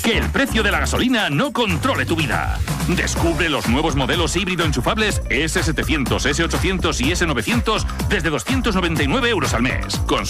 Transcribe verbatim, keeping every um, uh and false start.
Que el precio de la gasolina no controle tu vida. Descubre los nuevos modelos híbrido enchufables ese setecientos, ese ochocientos y ese novecientos desde doscientos noventa y nueve euros al mes. Con